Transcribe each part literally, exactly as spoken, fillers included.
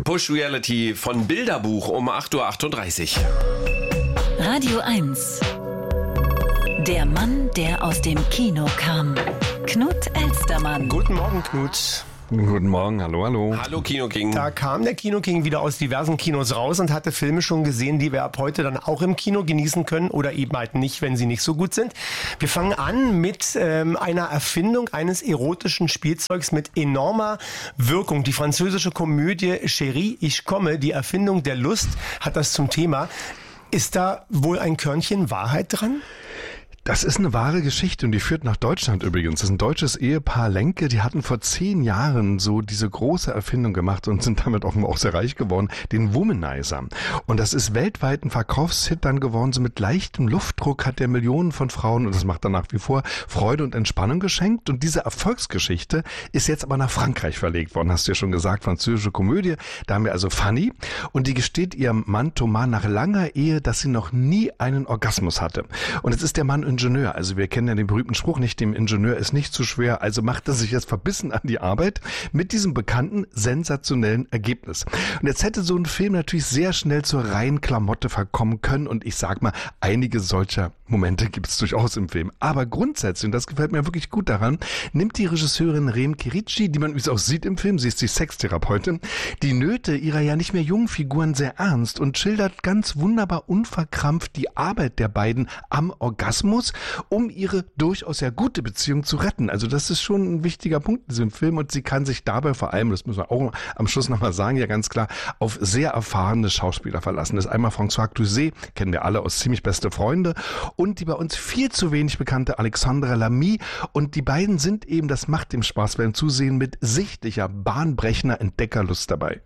Push Reality von Bilderbuch um acht Uhr achtunddreißig. Radio eins. Der Mann, der aus dem Kino kam. Knut Elstermann. Guten Morgen, Knut. Guten Morgen, hallo, hallo. Hallo Kino King. Da kam der Kino King wieder aus diversen Kinos raus und hatte Filme schon gesehen, die wir ab heute dann auch im Kino genießen können oder eben halt nicht, wenn sie nicht so gut sind. Wir fangen an mit ähm, einer Erfindung eines erotischen Spielzeugs mit enormer Wirkung. Die französische Komödie Chérie, ich komme, die Erfindung der Lust, hat das zum Thema. Ist da wohl ein Körnchen Wahrheit dran? Das ist eine wahre Geschichte und die führt nach Deutschland übrigens. Das ist ein deutsches Ehepaar Lenke, die hatten vor zehn Jahren so diese große Erfindung gemacht und sind damit offenbar auch sehr reich geworden, den Womanizer. Und das ist weltweit ein Verkaufshit dann geworden, so mit leichtem Luftdruck hat der Millionen von Frauen, und das macht er nach wie vor, Freude und Entspannung geschenkt. Und diese Erfolgsgeschichte ist jetzt aber nach Frankreich verlegt worden, hast du ja schon gesagt, französische Komödie. Da haben wir also Fanny und die gesteht ihrem Mann Thomas nach langer Ehe, dass sie noch nie einen Orgasmus hatte. Und jetzt ist der Mann Ingenieur. Also wir kennen ja den berühmten Spruch nicht, dem Ingenieur ist nicht zu schwer, also macht er sich jetzt verbissen an die Arbeit mit diesem bekannten, sensationellen Ergebnis. Und jetzt hätte so ein Film natürlich sehr schnell zur reinen Klamotte verkommen können und ich sag mal, einige solcher Momente gibt es durchaus im Film. Aber grundsätzlich, und das gefällt mir wirklich gut daran, nimmt die Regisseurin Remke Ritchie, die man übrigens auch sieht im Film, sie ist die Sextherapeutin, die Nöte ihrer ja nicht mehr jungen Figuren sehr ernst und schildert ganz wunderbar unverkrampft die Arbeit der beiden am Orgasmus, um ihre durchaus sehr gute Beziehung zu retten. Also das ist schon ein wichtiger Punkt in diesem Film und sie kann sich dabei vor allem, das müssen wir auch am Schluss nochmal sagen, ja ganz klar, auf sehr erfahrene Schauspieler verlassen. Das ist einmal François Cluzet, kennen wir alle aus Ziemlich beste Freunde, und die bei uns viel zu wenig bekannte Alexandra Lamy, und die beiden sind eben, das macht dem Spaß beim Zusehen, mit sichtlicher, bahnbrechender Entdeckerlust dabei.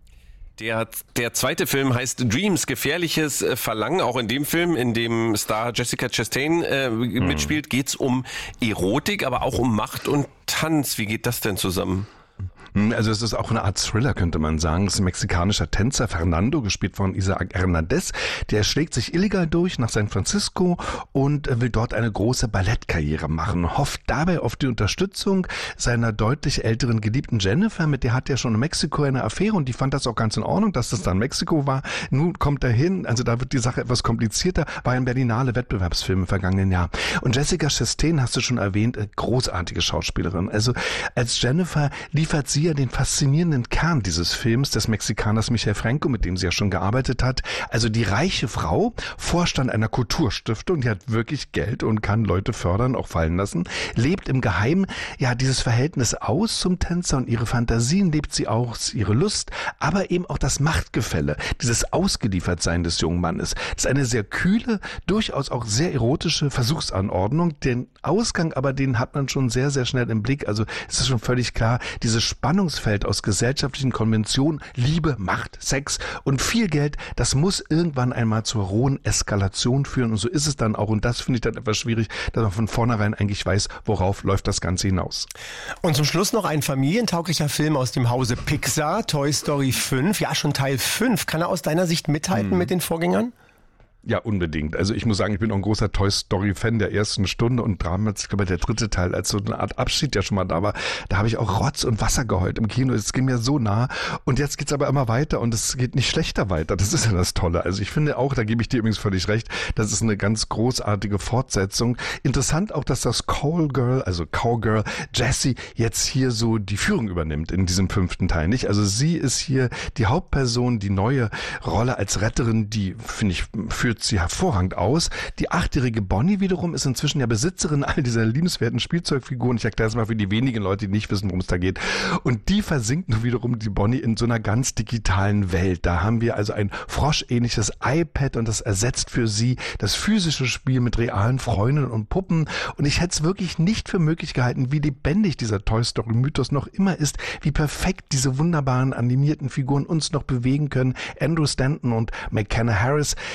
Der, der zweite Film heißt Dreams, gefährliches Verlangen. Auch in dem Film, in dem Star Jessica Chastain äh, hm. mitspielt, geht's um Erotik, aber auch um Macht und Tanz. Wie geht das denn zusammen? Also es ist auch eine Art Thriller, könnte man sagen. Es ist ein mexikanischer Tänzer, Fernando, gespielt von Isaac Hernandez. Der schlägt sich illegal durch nach San Francisco und will dort eine große Ballettkarriere machen. Hofft dabei auf die Unterstützung seiner deutlich älteren Geliebten Jennifer. Mit der hat er schon in Mexiko eine Affäre und die fand das auch ganz in Ordnung, dass das dann Mexiko war. Nun kommt er hin, also da wird die Sache etwas komplizierter, war ein Berlinale Wettbewerbsfilm im vergangenen Jahr. Und Jessica Chastain, hast du schon erwähnt, großartige Schauspielerin. Also als Jennifer liefert sie ja den faszinierenden Kern dieses Films des Mexikaners Michel Franco, mit dem sie ja schon gearbeitet hat. Also die reiche Frau, Vorstand einer Kulturstiftung, die hat wirklich Geld und kann Leute fördern, auch fallen lassen, lebt im Geheimen ja dieses Verhältnis aus zum Tänzer und ihre Fantasien lebt sie aus, ihre Lust, aber eben auch das Machtgefälle, dieses Ausgeliefertsein des jungen Mannes. Das ist eine sehr kühle, durchaus auch sehr erotische Versuchsanordnung. Den Ausgang aber, den hat man schon sehr, sehr schnell im Blick. Also es ist schon völlig klar, diese Spannungsfeld aus gesellschaftlichen Konventionen, Liebe, Macht, Sex und viel Geld, das muss irgendwann einmal zur rohen Eskalation führen und so ist es dann auch und das finde ich dann etwas schwierig, dass man von vornherein eigentlich weiß, worauf läuft das Ganze hinaus. Und zum Schluss noch ein familientauglicher Film aus dem Hause Pixar, Toy Story fünf, ja schon Teil fünf. Kann er aus deiner Sicht mithalten hm. mit den Vorgängern? Ja, unbedingt. Also ich muss sagen, ich bin auch ein großer Toy Story-Fan der ersten Stunde und damals, ich glaube, der dritte Teil, als so eine Art Abschied ja schon mal da war, da habe ich auch Rotz und Wasser geheult im Kino. Es ging mir so nah und jetzt geht's aber immer weiter und es geht nicht schlechter weiter. Das ist ja das Tolle. Also ich finde auch, da gebe ich dir übrigens völlig recht, das ist eine ganz großartige Fortsetzung. Interessant auch, dass das Cowgirl, also Cowgirl Jessie jetzt hier so die Führung übernimmt in diesem fünften Teil, nicht? Also sie ist hier die Hauptperson, die neue Rolle als Retterin, die, finde ich, führt sie hervorragend aus. Die achtjährige Bonnie wiederum ist inzwischen ja Besitzerin all dieser liebenswerten Spielzeugfiguren. Ich erkläre es mal für die wenigen Leute, die nicht wissen, worum es da geht. Und die versinkt nun wiederum die Bonnie in so einer ganz digitalen Welt. Da haben wir also ein froschähnliches iPad und das ersetzt für sie das physische Spiel mit realen Freunden und Puppen. Und ich hätte es wirklich nicht für möglich gehalten, wie lebendig dieser Toy Story Mythos noch immer ist, wie perfekt diese wunderbaren animierten Figuren uns noch bewegen können. Andrew Stanton und McKenna Harris beleben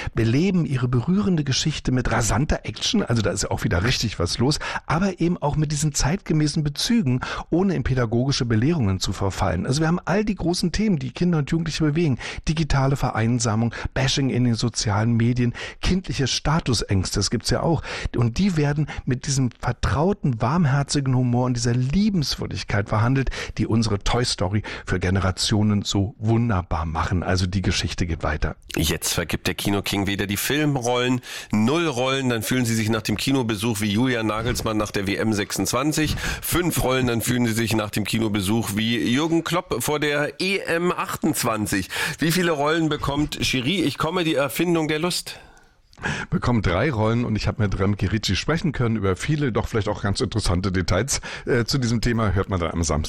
eben ihre berührende Geschichte mit rasanter Action, also da ist ja auch wieder richtig was los, aber eben auch mit diesen zeitgemäßen Bezügen, ohne in pädagogische Belehrungen zu verfallen. Also wir haben all die großen Themen, die Kinder und Jugendliche bewegen. Digitale Vereinsamung, Bashing in den sozialen Medien, kindliche Statusängste, das gibt's ja auch. Und die werden mit diesem vertrauten, warmherzigen Humor und dieser Liebenswürdigkeit verhandelt, die unsere Toy Story für Generationen so wunderbar machen. Also die Geschichte geht weiter. Jetzt vergibt der Kino-King wieder die Filmrollen, null Rollen, dann fühlen Sie sich nach dem Kinobesuch wie Julian Nagelsmann nach der W M sechsundzwanzig, fünf Rollen, dann fühlen Sie sich nach dem Kinobesuch wie Jürgen Klopp vor der E M achtundzwanzig. Wie viele Rollen bekommt Cherie? Ich komme, die Erfindung der Lust? Bekommt drei Rollen und ich habe mit Remke Ritchie sprechen können über viele, doch vielleicht auch ganz interessante Details äh, zu diesem Thema. Hört man da am Samstag.